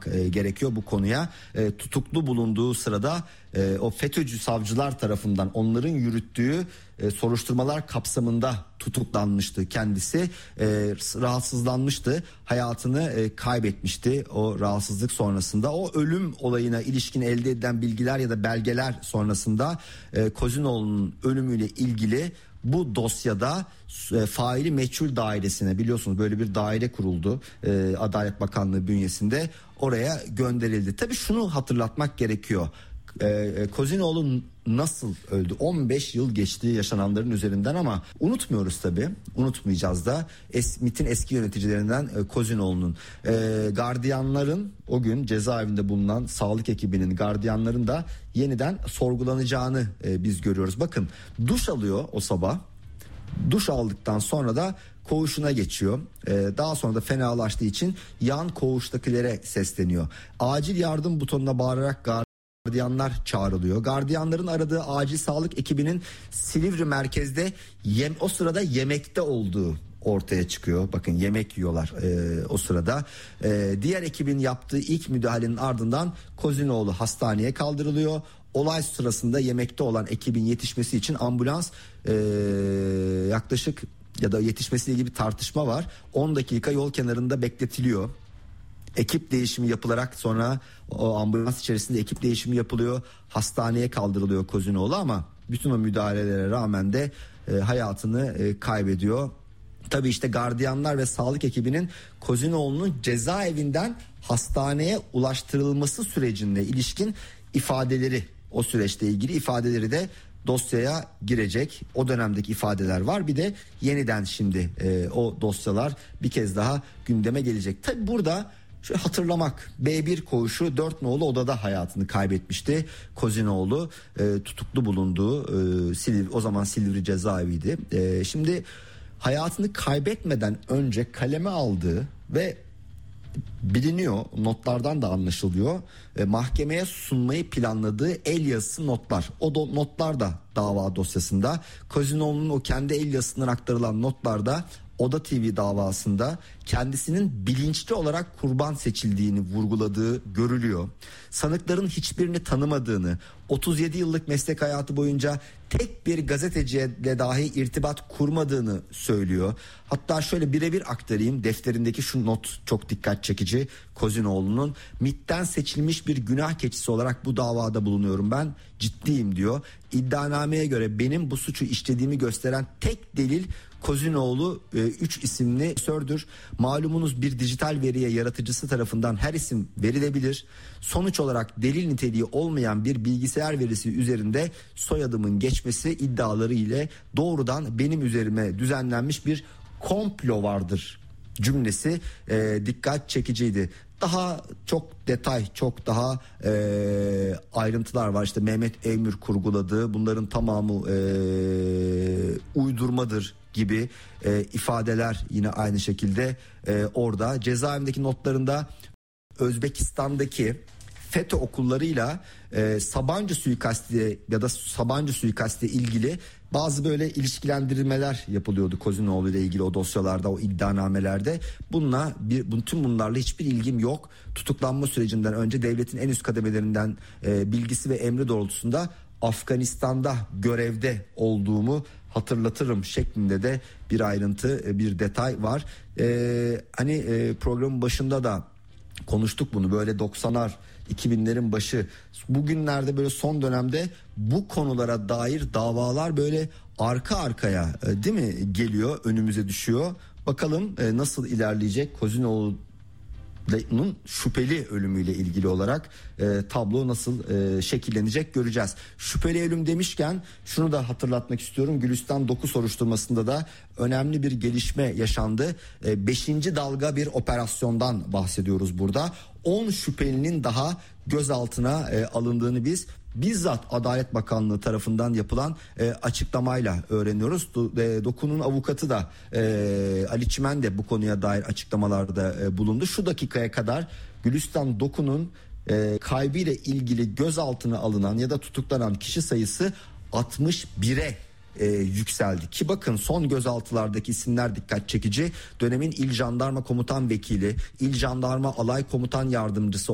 gerekiyor bu konuya. Tutuklu bulunduğu sırada o FETÖ'cü savcılar tarafından onların yürüttüğü soruşturmalar kapsamında tutuklanmıştı kendisi. Rahatsızlanmıştı, hayatını kaybetmişti o rahatsızlık sonrasında. O ölüm olayına ilişkin elde edilen bilgiler ya da belgeler sonrasında Kozinoğlu'nun ölümüyle ilgili bu dosyada faili meçhul dairesine, biliyorsunuz böyle bir daire kuruldu Adalet Bakanlığı bünyesinde, oraya gönderildi. Tabii şunu hatırlatmak gerekiyor. Kozinoğlu nasıl öldü? 15 yıl geçti yaşananların üzerinden ama unutmuyoruz tabii. Unutmayacağız da MİT'in eski yöneticilerinden Kozinoğlu'nun. Gardiyanların, o gün cezaevinde bulunan sağlık ekibinin, gardiyanların da yeniden sorgulanacağını biz görüyoruz. Bakın, duş alıyor o sabah. Duş aldıktan sonra da koğuşuna geçiyor. Daha sonra da fenalaştığı için yan koğuştakilere sesleniyor. Acil yardım butonuna bağırarak gardiyanlar çağrılıyor. Gardiyanların aradığı acil sağlık ekibinin Silivri merkezde o sırada yemekte olduğu ortaya çıkıyor. Bakın, yemek yiyorlar o sırada. Diğer ekibin yaptığı ilk müdahalenin ardından Kozinoğlu hastaneye kaldırılıyor. Olay sırasında yemekte olan ekibin yetişmesi için ambulans yaklaşık, ya da yetişmesiyle ilgili bir tartışma var, 10 dakika yol kenarında bekletiliyor. Ekip değişimi yapılarak sonra o ambulans içerisinde ekip değişimi yapılıyor. Hastaneye kaldırılıyor Kozinoğlu ama bütün o müdahalelere rağmen de hayatını kaybediyor. Tabii işte gardiyanlar ve sağlık ekibinin Kozinoğlu'nun cezaevinden hastaneye ulaştırılması sürecine ilişkin ifadeleri, o süreçte ilgili ifadeleri de dosyaya girecek. O dönemdeki ifadeler var. Bir de yeniden şimdi o dosyalar bir kez daha gündeme gelecek. Tabii burada şöyle hatırlamak, B1 koğuşu 4 nolu odada hayatını kaybetmişti Kozinoğlu. Tutuklu bulunduğu o zaman Silivri cezaeviydi. Şimdi hayatını kaybetmeden önce kaleme aldığı ve biliniyor, notlardan da anlaşılıyor, mahkemeye sunmayı planladığı el yazısı notlar. O notlar da dava dosyasında. Kozinoğlu'nun o kendi el yazısından aktarılan notlarda Oda TV davasında kendisinin bilinçli olarak kurban seçildiğini vurguladığı görülüyor. Sanıkların hiçbirini tanımadığını, 37 yıllık meslek hayatı boyunca tek bir gazeteciyle dahi irtibat kurmadığını söylüyor. Hatta şöyle birebir aktarayım, defterindeki şu not çok dikkat çekici. Kozinoğlu'nun MİT'ten seçilmiş bir günah keçisi olarak bu davada bulunuyorum, ben ciddiyim diyor. İddianameye göre benim bu suçu işlediğimi gösteren tek delil Kozinoğlu 3 isimli sördür. Malumunuz bir dijital veriye yaratıcısı tarafından her isim verilebilir. Sonuç olarak delil niteliği olmayan bir bilgisayar verisi üzerinde soyadımın geçmesi iddiaları ile doğrudan benim üzerime düzenlenmiş bir komplo vardır cümlesi dikkat çekiciydi. Daha çok detay, çok daha ayrıntılar var. İşte Mehmet Eymür kurguladığı, bunların tamamı uydurmadır gibi ifadeler yine aynı şekilde orada. Cezaevindeki notlarında Özbekistan'daki FETÖ okullarıyla Sabancı suikasti ya da Sabancı suikasti ilgili bazı böyle ilişkilendirmeler yapılıyordu Kozinoğlu ile ilgili o dosyalarda, o iddianamelerde. Tüm bunlarla hiçbir ilgim yok. Tutuklanma sürecinden önce devletin en üst kademelerinden bilgisi ve emri doğrultusunda Afganistan'da görevde olduğumu hatırlatırım şeklinde de bir ayrıntı, bir detay var. Programın başında da konuştuk bunu, böyle 90'lar 2000'lerin başı, bugünlerde böyle son dönemde bu konulara dair davalar böyle arka arkaya değil mi geliyor, önümüze düşüyor. Bakalım nasıl ilerleyecek Kozinoğlu'nun şüpheli ölümüyle ilgili olarak tablo nasıl şekillenecek göreceğiz. Şüpheli ölüm demişken şunu da hatırlatmak istiyorum. Gülistan Doku soruşturmasında da önemli bir gelişme yaşandı. 5. dalga bir operasyondan bahsediyoruz burada. 10 şüphelinin daha gözaltına alındığını biz bizzat Adalet Bakanlığı tarafından yapılan açıklamayla öğreniyoruz. Doku'nun avukatı da Ali Çimen de bu konuya dair açıklamalarda bulundu. Şu dakikaya kadar Gülistan Doku'nun kaybıyla ilgili gözaltına alınan ya da tutuklanan kişi sayısı 61'e yükseldi ki bakın, son gözaltılardaki isimler dikkat çekici. Dönemin İl Jandarma Komutan Vekili, İl Jandarma Alay Komutan Yardımcısı